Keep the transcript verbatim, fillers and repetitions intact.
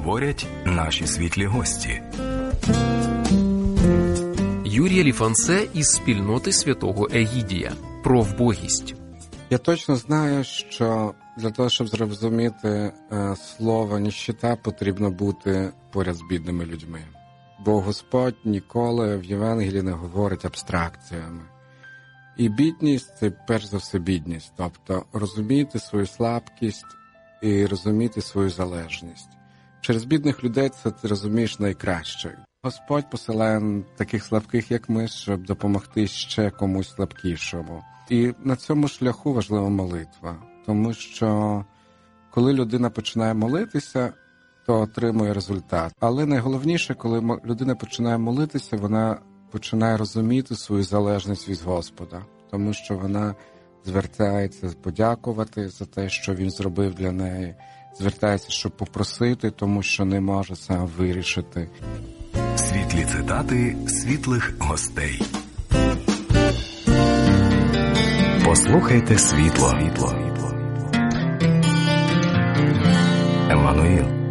говорять наші світлі гості. Юрій Ліфансе із спільноти святого Егідія. Про вбогість. Я точно знаю, що для того, щоб зрозуміти е, слово «ніщета», потрібно бути поряд з бідними людьми. Бо Господь ніколи в Євангелії не говорить абстракціями. І бідність – це перш за все бідність. Тобто розуміти свою слабкість і розуміти свою залежність. Через бідних людей це ти розумієш найкраще. Господь посилає таких слабких, як ми, щоб допомогти ще комусь слабкішому. І на цьому шляху важлива молитва. Тому що коли людина починає молитися, то отримує результат. Але найголовніше, коли людина починає молитися, вона починає розуміти свою залежність від Господа. Тому що вона звертається подякувати за те, що Він зробив для неї. Звертається, щоб попросити, тому що не може сам вирішити. Світлі цитати світлих гостей. Послухайте світло. Еммануїл.